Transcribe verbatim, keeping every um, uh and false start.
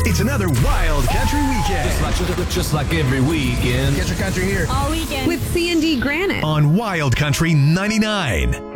It's another Wild Country Weekend. Just like, just like every weekend. Country Country here All weekend. With C and D Granite. on Wild Country ninety-nine.